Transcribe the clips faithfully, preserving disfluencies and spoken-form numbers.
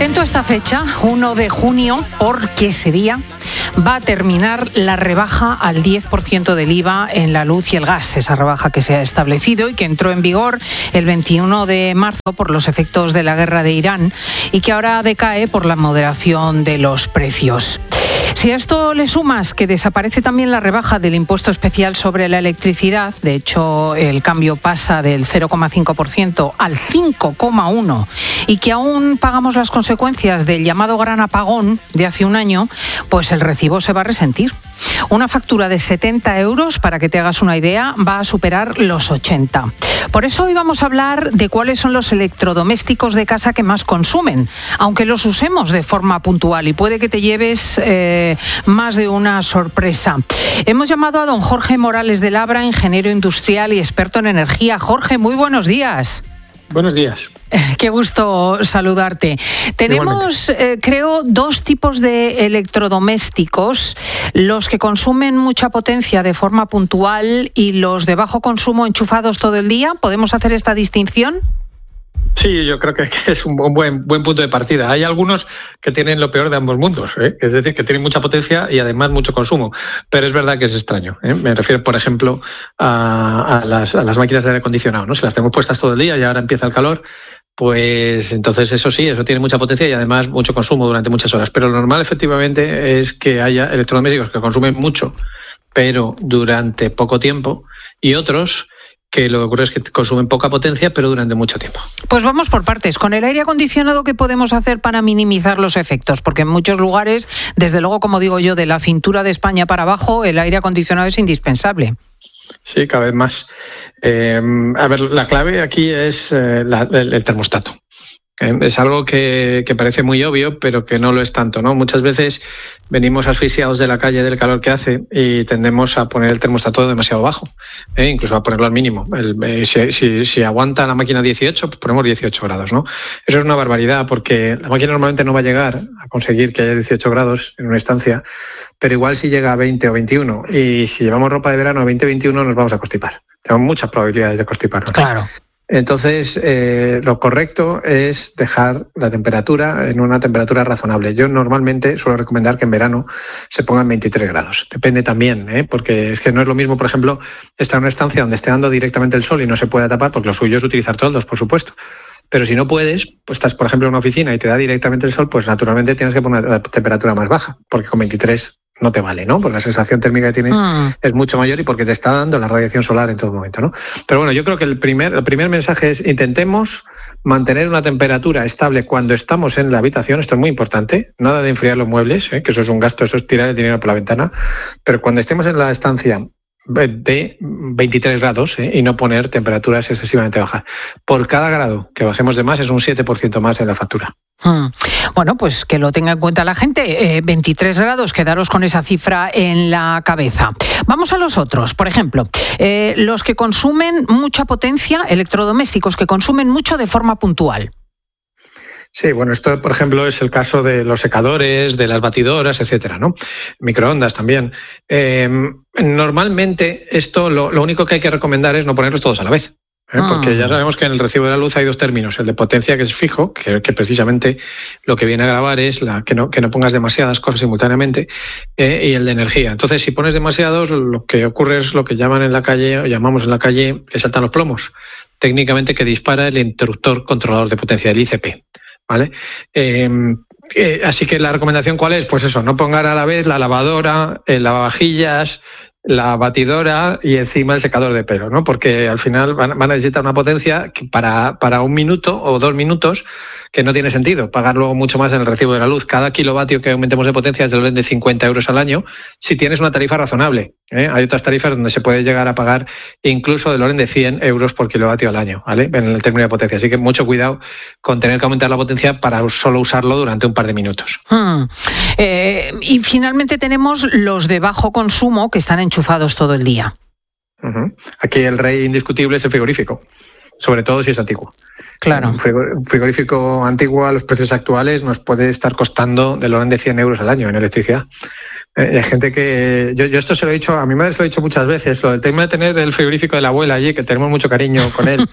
Atento a esta fecha, uno de junio, porque ese día va a terminar la rebaja al diez por ciento del I V A en la luz y el gas, esa rebaja que se ha establecido y que entró en vigor el veintiuno de marzo por los efectos de la guerra de Irán y que ahora decae por la moderación de los precios. Si a esto le sumas que desaparece también la rebaja del impuesto especial sobre la electricidad, de hecho el cambio pasa del cero coma cinco por ciento al cinco coma uno por ciento y que aún pagamos las consecuencias del llamado gran apagón de hace un año, pues el recibo se va a resentir. Una factura de setenta euros, para que te hagas una idea, va a superar los ochenta. Por eso hoy vamos a hablar de cuáles son los electrodomésticos de casa que más consumen, aunque los usemos de forma puntual, y puede que te lleves eh, más de una sorpresa. Hemos llamado a don Jorge Morales de Labra, ingeniero industrial y experto en energía. Jorge, muy buenos días. Buenos días. Qué gusto saludarte. Tenemos, eh, creo, dos tipos de electrodomésticos, los que consumen mucha potencia de forma puntual y los de bajo consumo enchufados todo el día. ¿Podemos hacer esta distinción? Sí, yo creo que es un buen buen punto de partida. Hay algunos que tienen lo peor de ambos mundos, ¿eh? Es decir, que tienen mucha potencia y además mucho consumo. Pero es verdad que es extraño, ¿eh? Me refiero, por ejemplo, a, a, las, a las máquinas de aire acondicionado, ¿no? Si las tengo puestas todo el día y ahora empieza el calor, pues entonces eso sí, eso tiene mucha potencia y además mucho consumo durante muchas horas. Pero lo normal, efectivamente, es que haya electrodomésticos que consumen mucho, pero durante poco tiempo, y otros que lo que ocurre es que consumen poca potencia, pero durante mucho tiempo. Pues vamos por partes. Con el aire acondicionado, ¿qué podemos hacer para minimizar los efectos? Porque en muchos lugares, desde luego, como digo yo, de la cintura de España para abajo, el aire acondicionado es indispensable. Sí, cada vez más. Eh, a ver, la clave aquí es eh, la, el, el termostato. Eh, es algo que, que parece muy obvio, pero que no lo es tanto, ¿no? Muchas veces venimos asfixiados de la calle del calor que hace y tendemos a poner el termostato demasiado bajo, ¿eh? Incluso a ponerlo al mínimo. El, eh, si, si, si aguanta la máquina dieciocho, pues ponemos dieciocho grados, ¿no? Eso es una barbaridad, porque la máquina normalmente no va a llegar a conseguir que haya dieciocho grados en una estancia, pero igual si llega a veinte o veintiuno, y si llevamos ropa de verano a veinte o veintiuno nos vamos a constipar. Tenemos muchas probabilidades de constiparnos. Claro. Entonces, eh, lo correcto es dejar la temperatura en una temperatura razonable. Yo normalmente suelo recomendar que en verano se pongan veintitrés grados. Depende también, ¿eh? Porque es que no es lo mismo, por ejemplo, estar en una estancia donde esté dando directamente el sol y no se pueda tapar, porque lo suyo es utilizar toldos, por supuesto. Pero si no puedes, pues estás, por ejemplo, en una oficina y te da directamente el sol, pues naturalmente tienes que poner la temperatura más baja, porque con veintitrés no te vale, ¿no? Porque la sensación térmica que tiene mm. es mucho mayor y porque te está dando la radiación solar en todo momento, ¿no? Pero bueno, yo creo que el primer, el primer mensaje es: intentemos mantener una temperatura estable cuando estamos en la habitación. Esto es muy importante. Nada de enfriar los muebles, ¿eh? Que eso es un gasto, eso es tirar el dinero por la ventana. Pero cuando estemos en la estancia de veintitrés grados, ¿eh? Y no poner temperaturas excesivamente bajas. Por cada grado que bajemos de más es un siete por ciento más en la factura. Hmm. Bueno, pues que lo tenga en cuenta la gente. Eh, veintitrés grados, quedaros con esa cifra en la cabeza. Vamos a los otros. Por ejemplo, eh, los que consumen mucha potencia, electrodomésticos que consumen mucho de forma puntual. Sí, bueno, esto, por ejemplo, es el caso de los secadores, de las batidoras, etcétera, ¿no? Microondas también. Eh, normalmente, esto lo, lo único que hay que recomendar es no ponerlos todos a la vez. ¿eh? Ah. Porque ya sabemos que en el recibo de la luz hay dos términos: el de potencia, que es fijo, que, que precisamente lo que viene a grabar es la que no, que no pongas demasiadas cosas simultáneamente, eh, y el de energía. Entonces, si pones demasiados, lo que ocurre es lo que llaman en la calle, o llamamos en la calle, que saltan los plomos. Técnicamente, que dispara el interruptor controlador de potencia, el I C P. ¿Vale? Eh, eh, así que la recomendación, ¿cuál es? Pues eso, no pongan a la vez la lavadora, el lavavajillas, la batidora y encima el secador de pelo, ¿no? Porque al final van, van a necesitar una potencia que para, para un minuto o dos minutos, que no tiene sentido pagar luego mucho más en el recibo de la luz. Cada kilovatio que aumentemos de potencia es del orden de cincuenta euros al año, si tienes una tarifa razonable, ¿eh? Hay otras tarifas donde se puede llegar a pagar incluso del orden de cien euros por kilovatio al año, ¿vale? En el término de potencia. Así que mucho cuidado con tener que aumentar la potencia para solo usarlo durante un par de minutos. Hmm. Eh, y finalmente tenemos los de bajo consumo, que están enchufados todo el día. Uh-huh. Aquí el rey indiscutible es el frigorífico, sobre todo si es antiguo. Claro. Un frigorífico antiguo a los precios actuales nos puede estar costando del orden de cien euros al año en electricidad. Eh, hay gente que... Yo, yo esto se lo he dicho, a mi madre se lo he dicho muchas veces, lo del tema de tener el frigorífico de la abuela allí, que tenemos mucho cariño con él,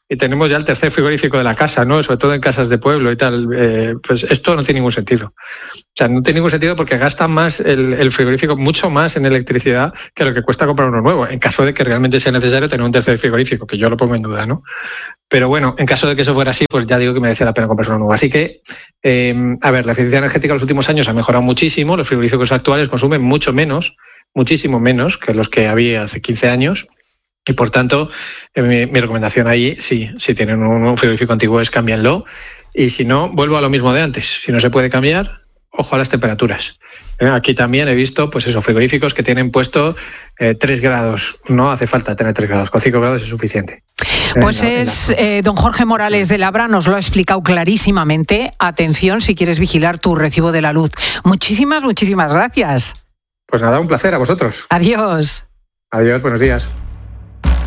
y tenemos ya el tercer frigorífico de la casa, ¿no? Sobre todo en casas de pueblo y tal. Eh, pues esto no tiene ningún sentido. O sea, no tiene ningún sentido porque gasta más el, el frigorífico, mucho más en electricidad que lo que cuesta comprar uno nuevo, en caso de que realmente sea necesario tener un tercer frigorífico, que yo lo pongo en duda, ¿no? Pero bueno, en caso de que eso fuera así, pues ya digo que merece la pena comprarse uno nuevo. Así que, eh, a ver, la eficiencia energética en los últimos años ha mejorado muchísimo, los frigoríficos actuales consumen mucho menos, muchísimo menos que los que había hace quince años. Y por tanto, eh, mi, mi recomendación ahí, sí, si tienen un, un frigorífico antiguo es cámbienlo. Y si no, vuelvo a lo mismo de antes. Si no se puede cambiar, ojo a las temperaturas. Eh, aquí también he visto, pues eso, frigoríficos que tienen puesto eh, tres grados. No hace falta tener tres grados, con cinco grados es suficiente. Pues la, es, la... eh, don Jorge Morales de Labra nos lo ha explicado clarísimamente. Atención si quieres vigilar tu recibo de la luz. Muchísimas, muchísimas gracias. Pues nada, un placer a vosotros. Adiós. Adiós, buenos días.